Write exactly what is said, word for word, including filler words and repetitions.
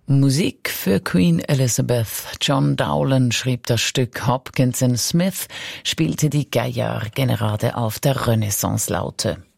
Musik für Queen Elizabeth. John Dowland schrieb das Stück, Hopkins and Smith spielte die Gaillard gerade auf der Renaissance-Laute.